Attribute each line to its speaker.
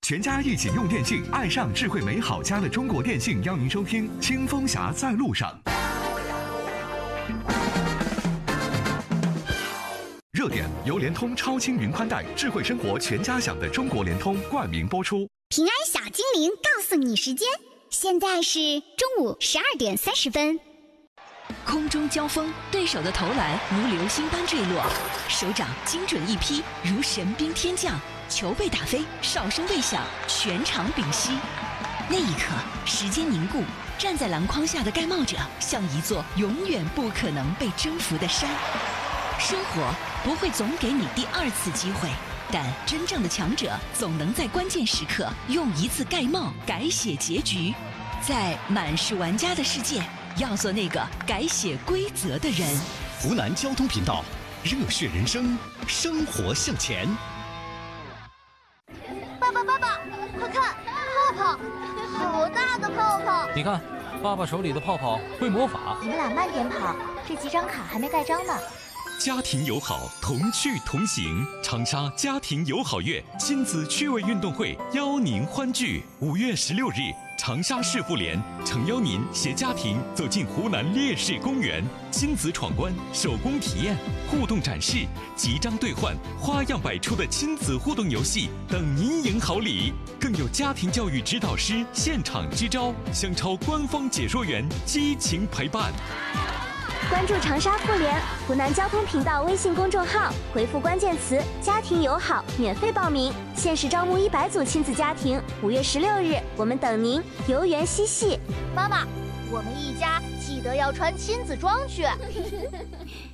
Speaker 1: 全家一起用电信，爱上智慧美好家的中国电信邀您收听《清风侠在路上》。热点由联通超轻云宽带，智慧生活全家享的中国联通冠名播出。
Speaker 2: 平安小精灵告诉你时间，现在是中午12点30分。
Speaker 3: 空中交锋，对手的投篮如流星般坠落，手掌精准一劈，如神兵天降，球被打飞，哨声未响，全场屏息。那一刻，时间凝固，站在篮筐下的盖帽者像一座永远不可能被征服的山。生活不会总给你第二次机会，但真正的强者总能在关键时刻用一次盖帽改写结局。在满是玩家的世界，要做那个改写规则的人。
Speaker 4: 湖南交通频道，热血人生，生活向前。
Speaker 5: 爸爸，快看，泡泡，好大的泡泡！
Speaker 6: 你看，爸爸手里的泡泡会魔法。
Speaker 5: 你们俩慢点跑，这几张卡还没盖章呢。
Speaker 7: 家庭友好，同趣同行。长沙家庭友好月亲子趣味运动会邀您欢聚。5月16日，长沙市妇联诚邀您携家庭走进湖南烈士公园，亲子闯关、手工体验、互动展示、集章兑换，花样百出的亲子互动游戏等您赢好礼，更有家庭教育指导师现场支招，香超官方解说员激情陪伴。
Speaker 5: 关注长沙妇联湖南交通频道微信公众号，回复关键词“家庭友好”免费报名，限时招募100组亲子家庭。5月16日，我们等您，游园嬉戏。妈妈，我们一家记得要穿亲子装去。